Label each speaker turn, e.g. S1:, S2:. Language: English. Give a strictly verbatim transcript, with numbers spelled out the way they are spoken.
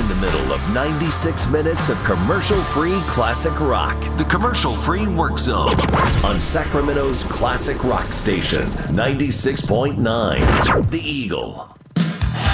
S1: the middle of ninety-six minutes of commercial-free classic rock. The Commercial-Free Work Zone on Sacramento's classic rock station, ninety-six point nine, The Eagle.